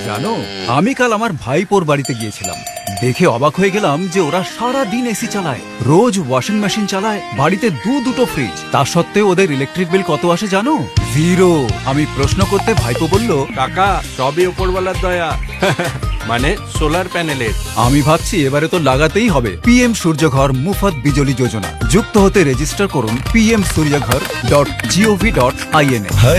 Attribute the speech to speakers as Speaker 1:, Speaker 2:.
Speaker 1: জানো, আমি কাল আমার ভাইপোর বাড়িতে গিয়েছিলাম। দেখে অবাক হয়ে গেলাম যে ওরা সারা দিন এসি চালায়, রোজ ওয়াশিং মেশিন চালায়, বাড়িতে দুটো ফ্রিজ। তা সত্ত্বেও ওদের ইলেকট্রিক বিল কত আসে জানো? 0। আমি প্রশ্ন করতে ভাইপো বলল,
Speaker 2: কাকা সবই ওপরওয়ালার দয়া। মানে সোলার প্যানেলের।
Speaker 1: আমি ভাবছি এবারে তো লাগাতেই হবে। পিএম সূর্যঘর মুফত বিজলি যোজনা। যুক্ত হতে রেজিস্টার করুন pmsuryaghar.gov.in এ।